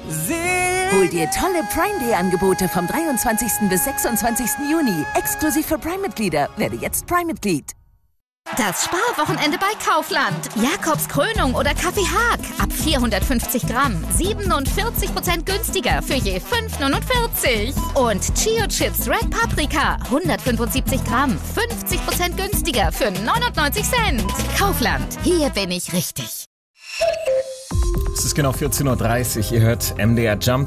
Hol dir tolle Prime Day Angebote vom 23. bis 26. Juni. Exklusiv für Prime-Mitglieder. Werde jetzt Prime-Mitglied. Das Sparwochenende bei Kaufland. Jakobs Krönung oder Kaffee Haag. Ab 450 Gramm. 47% günstiger für je 5,49. Und Chio Chips Red Paprika. 175 Gramm. 50% günstiger für 99 Cent. Kaufland. Hier bin ich richtig. Es ist genau 14:30 Uhr. Ihr hört MDR Jump.